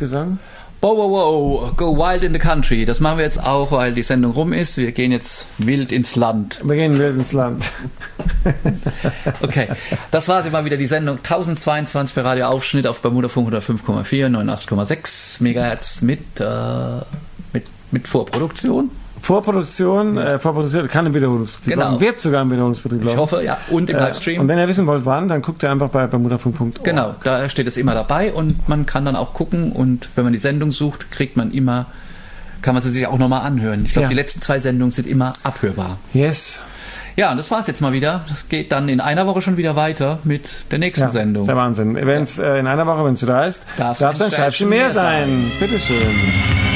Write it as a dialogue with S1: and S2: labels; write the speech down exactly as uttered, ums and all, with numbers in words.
S1: Gesang?
S2: Wow, wow, wow, go wild in the country. Das machen wir jetzt auch, weil die Sendung rum ist. Wir gehen jetzt wild ins Land.
S1: Wir gehen wild ins Land.
S2: Okay, das war sie mal wieder, die Sendung tausendzweiundzwanzig bei Radio Aufschnitt auf Bermudafunk hundertfünf Komma vier, neunundachtzig Komma sechs Megahertz mit, äh, mit, mit Vorproduktion.
S1: Vorproduktion, ja. äh, vorproduziert, kann Wiederholungsbetrieb
S2: genau.
S1: laufen, wird sogar ein Wiederholungsbetrieb laufen.
S2: Ich hoffe, ja, und im Livestream.
S1: Äh, und wenn ihr wissen wollt, wann, dann guckt ihr einfach bei bermudafunk punkt org.
S2: Genau, da steht es immer dabei und man kann dann auch gucken und wenn man die Sendung sucht, kriegt man immer, kann man sie sich auch nochmal anhören. Ich glaube, ja. die letzten zwei Sendungen sind immer abhörbar.
S1: Yes.
S2: Ja, und das war's jetzt mal wieder. Das geht dann in einer Woche schon wieder weiter mit der nächsten
S1: ja,
S2: Sendung.
S1: Der Wahnsinn. Wenn es äh, in einer Woche, wenn es wieder heißt, darf es ein Scheibchen mehr sein. sein. Bitteschön.